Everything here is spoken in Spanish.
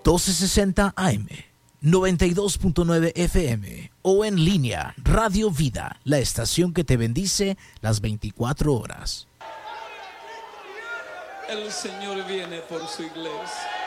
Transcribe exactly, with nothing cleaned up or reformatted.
doce sesenta A M, noventa y dos punto nueve F M o en línea Radio Vida, la estación que te bendice las veinticuatro horas. El Señor viene por su iglesia.